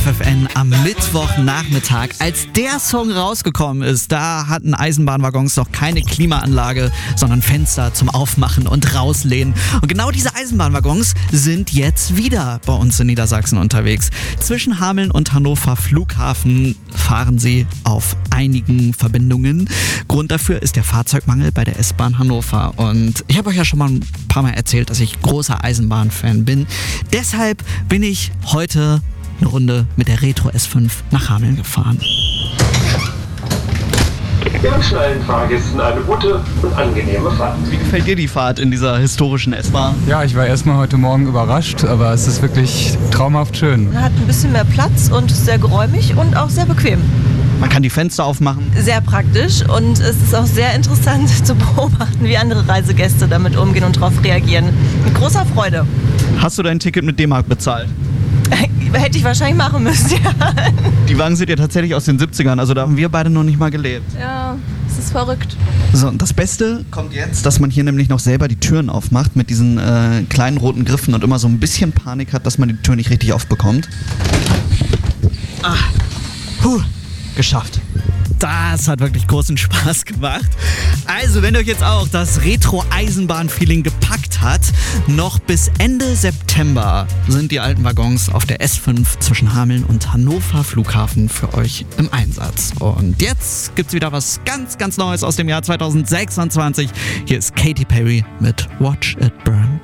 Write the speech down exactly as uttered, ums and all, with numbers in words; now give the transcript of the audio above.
F F N am Mittwochnachmittag. Als der Song rausgekommen ist, da hatten Eisenbahnwaggons noch keine Klimaanlage, sondern Fenster zum Aufmachen und Rauslehnen. Und genau diese Eisenbahnwaggons sind jetzt wieder bei uns in Niedersachsen unterwegs. Zwischen Hameln und Hannover Flughafen fahren sie auf einigen Verbindungen. Grund dafür ist der Fahrzeugmangel bei der S-Bahn Hannover. Und ich habe euch ja schon mal ein paar Mal erzählt, dass ich großer Eisenbahnfan bin. Deshalb bin ich heute eine Runde mit der Retro S fünf nach Hameln gefahren. Wir wünschen allen Fahrgästen eine gute und angenehme Fahrt. Wie gefällt dir die Fahrt in dieser historischen S-Bahn? Ja, ich war erstmal heute Morgen überrascht, aber es ist wirklich traumhaft schön. Man hat ein bisschen mehr Platz und ist sehr geräumig und auch sehr bequem. Man kann die Fenster aufmachen. Sehr praktisch und es ist auch sehr interessant zu beobachten, wie andere Reisegäste damit umgehen und darauf reagieren. Mit großer Freude. Hast du dein Ticket mit D-Mark bezahlt? Hätte ich wahrscheinlich machen müssen, ja. Die Wagen sind ja tatsächlich aus den siebzigern, also da haben wir beide noch nicht mal gelebt. Ja, es ist verrückt. So, und das Beste kommt jetzt, dass man hier nämlich noch selber die Türen aufmacht mit diesen äh, kleinen roten Griffen und immer so ein bisschen Panik hat, dass man die Tür nicht richtig aufbekommt. Ah, puh, geschafft. Das hat wirklich großen Spaß gemacht. Also, wenn euch jetzt auch das Retro-Eisenbahn-Feeling gepackt hat, noch bis Ende September sind die alten Waggons auf der S fünf zwischen Hameln und Hannover Flughafen für euch im Einsatz. Und jetzt gibt's wieder was ganz, ganz Neues aus dem Jahr zweitausendsechsundzwanzig. Hier ist Katy Perry mit Watch It Burn.